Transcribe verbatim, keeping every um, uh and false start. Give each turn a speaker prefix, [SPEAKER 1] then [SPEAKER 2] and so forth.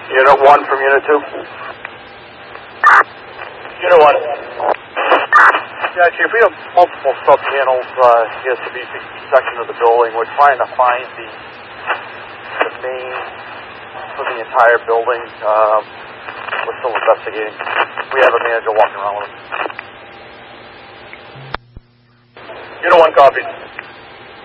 [SPEAKER 1] Unit one from Unit two.
[SPEAKER 2] Unit one.
[SPEAKER 1] Yeah, Chief, we have multiple sub-panels uh, here to each section of the building. We're trying to find the, the main for the entire building. Um, we're still investigating. We have a manager walking around with us.
[SPEAKER 2] Unit one copies.